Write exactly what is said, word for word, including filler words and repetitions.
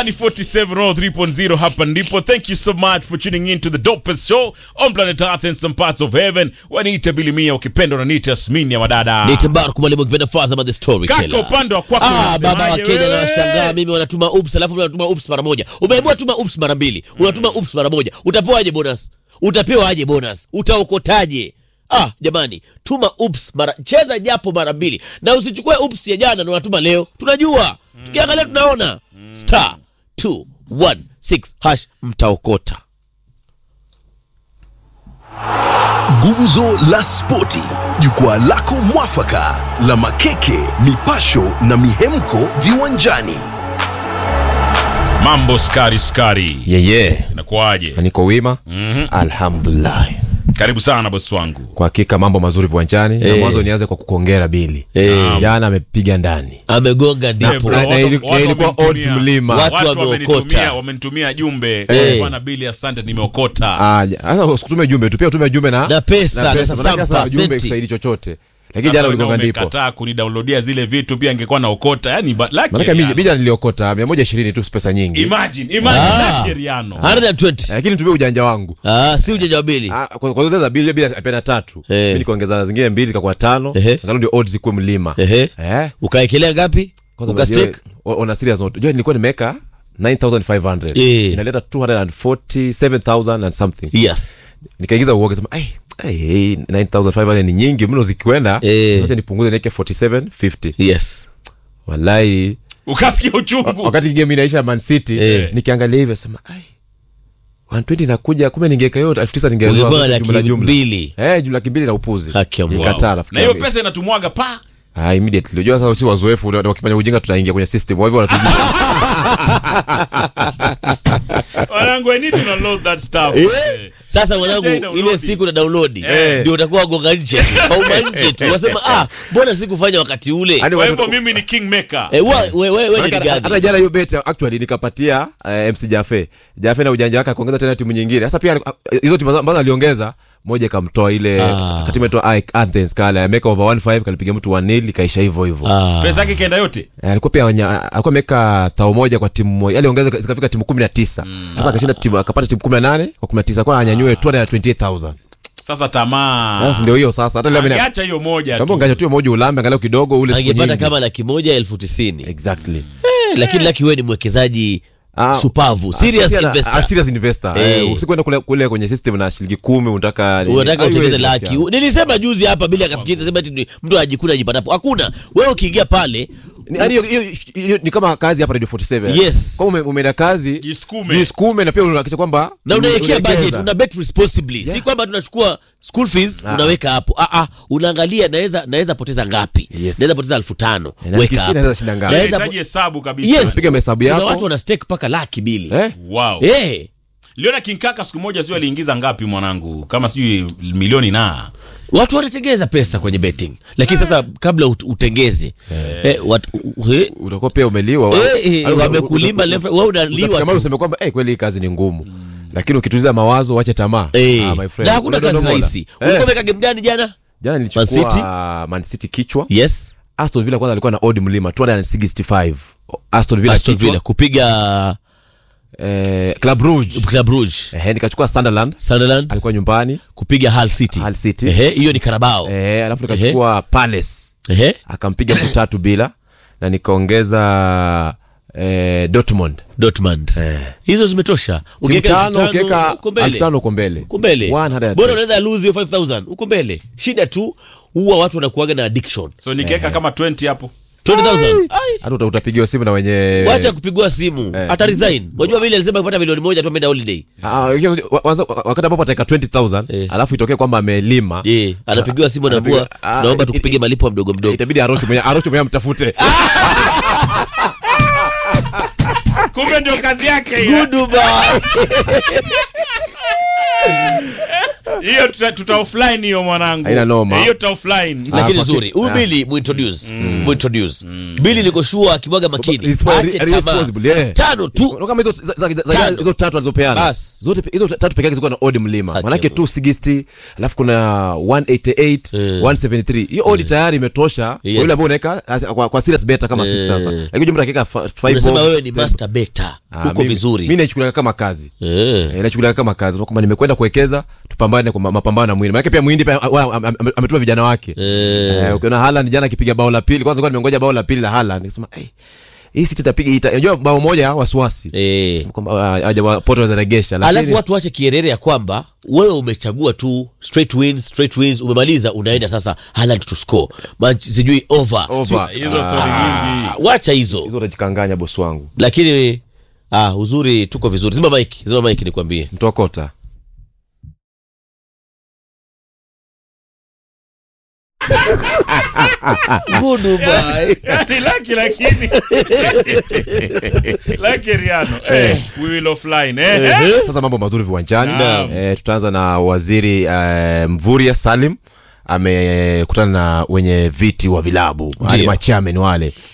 Kali forty-seven oh three point oh hapa ndipo. Thank you so much for tuning in to the dopest show on planet Earth and some parts of heaven. Waniita Bilimia ukipenda na niita Asmini ya wadada. Niita Barku mwalimu ukipenda Faza but the story teller. Kaka upande wa kwako ah, baba wa Kenya na washangaa mimi wanatuma oops alafu wanatuma oops mara moja. Umeambiwa tuma oops mara mbili. Unatuma oops mara moja. Utapewa aje bonus? Utapewa aje bonus? Utaokotaje? Ah, jamani, tuma oops mara, cheza japo mara mbili. Na usichukue oops ya jana na unatuma leo. Tunajua. Mm. Tukiangalia tunaona. Mm. Star two one six hash mtaokota. Gumzo la Spoti, jukwaa lako mwafaka la makeke, mipasho na mihemko viwanjani. Mambo skari skari. Yeah, yeah. Inakuaje? Niko wima. Mm-hmm. Alhamdulillah. Karibu sana bosi wangu. Kwa hakika mambo mazuri viwanjani. Hey. Na mwanzo nianze kwa kukongera Bili. Hey. Jana amepiga ndani. Amegonga ndipo. Na, na, na ilikuwa odds mlima. Watu wameokota. Wamenitumia jumbe. Hey. Bwana Bili asante nimeokota. Ah, sasa usikutume jumbe tu, pia utume jumbe na na pesa na pesa sasa jumbe kusaidi chochote. Lakini jana uligonga ndipo. Nimekataa kunidownloadia zile vitu pia ingekuwa naokota. Yaani lucky. Maana mimi bija niliokota mia moja ishirini tu, pesa nyingi. Imagine, imagine ah. Riano. one hundred twenty. Lakini tumie ujanja wangu. Ah, si ujanja wa Bili. Ah, kwa kwa za Bili Bili apenda tatu. Hey. Mimi nikaongeza zingine mbili kwa tano. Hey. Angalau ndio odds ikuwe mlima. Eh. Eh. Ukaekelea ngapi? Ukastake on a serious note. Jua nilikuwa nimeka nine thousand five hundred. Yeah. Inaleta two hundred forty-seven thousand and something. Yes. Nikaingiza uoga sema ai hey, nine thousand five hundred ni nyingi mno zikienda. Eh. Sasa nipunguze niweke forty-seven fifty. Yes. Wallahi ukasikia uchungu. Wakati game inaisha Man City, eh. nikiangalia hivi sema ai one twenty inakuja, kumbe ningeka yote elfu tisa ningezoa jumla jumla. Eh, jumla kimbili na upuzi. Nikataa rafiki. Na hiyo pesa inatumwaga pa. Ah, immediately. Unajua sasa sisi wazoefu wakifanya ujinga tunaingia kwenye system. Wao wanatujua. Wanangu I need to download that stuff. Eh. Sasa wanangu ile siku na download eh. Ndio utakuwa gonga nje au nje tu. Wasema ah, mbona sikufanya wakati ule? Kwa hivyo mimi ni kingmaker. Eh, wewe wewe wewe ni gani? Hata jana hiyo bet actually nikapatia uh, M C Jaffe. Jaffe na ujanja wake akaongeza tena timu nyingine. Sasa pia hizo timu ambazo aliongeza moja kamtoa ile ah. Katima toa Athens kala ameka over one five kalipiga mtu one nil kaisha hivyo hivyo. Ah. Pesa yake kaenda yote. Alikuwa pia alikuwa ameka thao moja kwa timu moja. Aliongeza zikafika timu kumi na tisa. Sasa mm. akashinda timu akapata timu kumi na nane kwa kumi na tisa kwa anyanyue two hundred twenty-eight thousand. Sasa tamaa. Sasa ndio hiyo sasa. Hata leo mimi niacha hiyo moja tu. Kama ungeacha tu hiyo moja ulambe angalau kidogo ule siku nyingi. Angepata kama laki moja elfu tisini. Exactly. Eh, lakini laki wewe ni mwekezaji ah, shupavu, serious ah, investor. Ah, serious investor. Hey. Eh, usikwenda kule kule kwenye system na shilingi kumi unataka unataka utengeze laki. Nilisema juzi hapa bila akafikiria sema eti mtu ajikuna ajipatapo. Hakuna. Wewe ukiingia pale ni hiyo ni kama kazi hapa Radio forty-seven. Yes. Kama umeenda kazi jisukume. Jisukume na pia unahakikisha kwamba na unawekea budget, una bet responsibly. Yeah. Si kwamba tunachukua school fees ah. unaweka hapo. Ah ah, unaangalia naweza naweza poteza ngapi? Yes. Naweza poteza elfu tano. Yeah, weka hapo. Naweza shinda ngapi? Unahitaji hesabu kabisa. Yes. Piga hesabu yako. Watu wana stake paka laki Bili. Eh? Wow. Eh. Liona King Kaka siku moja sio aliingiza ngapi mwanangu? Kama sijui milioni na. Watu wanatengeza pesa kwenye betting. Lakini sasa kabla utengeze eh, eh wat eh, utakuwa pia umeliwa. Eh, wamekulima level wewe unaliwa. Kama useme kwamba eh kweli kazi ni ngumu. Mm. Lakini ukituliza mawazo wache tamaa. Eh. Ah, my friend. Na hakuna kazi rahisi. Ulikuwa umeka game gani jana? Jana nilichukua Man City, Man City kichwa. Yes. Aston Villa kwanza alikuwa na odd mlima two hundred sixty-five. Aston Villa Aston Villa kupiga eh Club Brugge. Club Brugge. Eh, nikachukua Sunderland. Sunderland alikuwa nyumbani kupiga Hull City. Hull City. Eh, hiyo ni Carabao. Eh, alafu nikachukua Palace. Eh. Akampiga mtu tatu bila na nikaongeza eh Dortmund. Dortmund. Eh. Hizo zimetosha. Ungeka ukeka elfu tano uko mbele. Uko mbele. Bora unaweza lose five thousand. Uko mbele. Shida tu huwa watu wanakuaga na addiction. So nikiweka kama twenty hapo. twenty thousand. Hata utapigiwa simu na wenye wacha kupigwa simu. Hata resign. Unajua vile alisema kupata milioni moja tu ameenda holiday. Ah, wakati hapo ataka twenty thousand, eh. Alafu itokee kwamba amelima. Eh, anapigiwa simu na bua, naomba tukupige malipo mdogo mdogo. Itabidi aroshe mwenye aroshe mwenye mtafute. Kumbe ndio kazi yake hiyo. Goodbye. Hiyo tuta, tuta offline hiyo mwanangu. Haina noma. Hiyo tuta offline. Lakini Ah, nzuri. Huyu ah. Billy muintroduce. Muintroduce. Billy niko sure akimwaga makini. Respo- Ache re- tamaa. responsible, yeah. Tano tu. Kama hizo za- za- za- Tano. hizo tatu alizopeana. Bas. Zote hizo tatu pekee yake zilikuwa na odd mlima. Haki Manake ya Mungu. two sixty, alafu kuna one eighty-eight, Eh. one seventy-three. Hiyo odd tayari imetosha kwa Yes. yule ambaye unaweka as- kwa, kwa serious beta kama sisi sasa. Lakini jumla dakika five. Unasema wewe ni master beta. Uko vizuri. Mimi naichukulia kama kazi. Eh. Eh, naichukulia kama kazi. Kwamba nimekwenda kuwekeza tupambane kwa ma- mapambano na mwili. Maana pia mwindi pia wa- am- am- ametuma vijana wake. Eh. Eh, ukiona Haaland jana akipiga bao la pili, kwanza nilikuwa nimengoja bao la pili la Haaland. Nikasema, "Eh, hii City itapiga ita." Unajua bao moja wasiwasi. Eh. Kwamba haja Porto wazaregesha Alafu lakini watu wache kierere ya kwamba wewe umechagua tu straight wins, straight wins, umemaliza unaenda sasa Haaland to score. Man, sijui over. over. Hizo story nyingi. Ah, wacha hizo. Hizo utajikanganya bosi wangu. Lakini ah, uzuri tuko vizuri. Zima mic, zima mic nikwambie. Mtokota. Budu bye. Yaani laki lakini. Laki Riano. Eh, we will offline eh. Sasa mambo mazuri viwanjani. Naam. Eh, tutaanza na waziri eh, Mvurya Salim amekutana na wenye viti wa vilabu, wale Ndio. machairman wale